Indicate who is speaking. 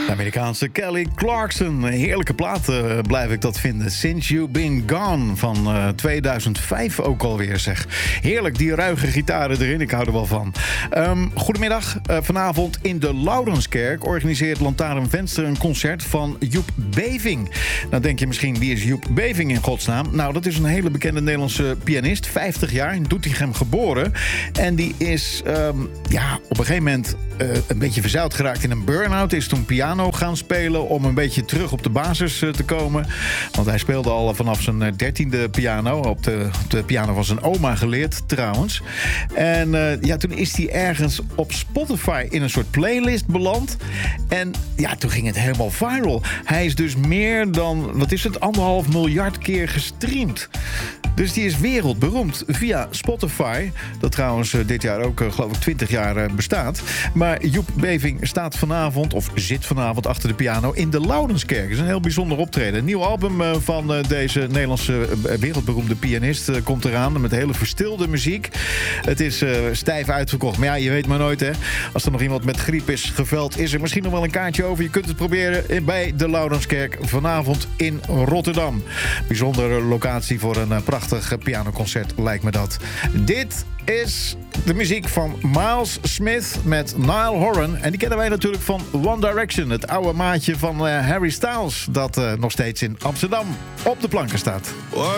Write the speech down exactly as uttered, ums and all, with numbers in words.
Speaker 1: De Amerikaanse Kelly Clarkson. Een heerlijke plaat uh, blijf ik dat vinden. Since You've Been Gone van uh, tweeduizend vijf ook alweer, zeg. Heerlijk, die ruige gitaren erin. Ik hou er wel van. Um, goedemiddag. Uh, vanavond in de Loudenskerk organiseert Lantaarnvenster een concert van Joep Beving. Nou denk je misschien, wie is Joep Beving in godsnaam? Nou, dat is een hele bekende Nederlandse pianist. vijftig jaar, in Doetinchem geboren. En die is um, ja, op een gegeven moment uh, een beetje verzeild geraakt in een burn-out. Is toen piano gaan spelen om een beetje terug op de basis uh, te komen. Want hij speelde al vanaf zijn dertiende piano. Op de, op de piano van zijn oma geleerd trouwens. En uh, ja, toen is hij ergens op Spotify in een soort playlist beland. En ja, toen ging het helemaal viral. Hij is dus meer dan, wat is het, anderhalf miljard keer gestreamd. Dus die is wereldberoemd via Spotify. Dat trouwens uh, dit jaar ook, uh, geloof ik, twintig jaar uh, bestaat. Maar Joep Beving staat vanavond, of zit vanavond achter de piano in de Loudenskerk. Dat is een heel bijzonder optreden. Een nieuw album uh, van uh, deze Nederlandse uh, wereldberoemde pianist uh, komt eraan. Met hele verstilde muziek. Het is uh, stijf uitverkocht. Maar ja, je weet maar nooit, hè. Als er nog iemand met griep is geveld, is er misschien nog wel een kaartje over. Je kunt het proberen bij de Loudenskerk vanavond in Rotterdam. Bijzondere locatie voor een uh, prachtig pianoconcert lijkt me dat. Dit is de muziek van Miles Smith met Niall Horan. En die kennen wij natuurlijk van One Direction. Het oude maatje van uh, Harry Styles. Dat uh, nog steeds in Amsterdam op de planken staat.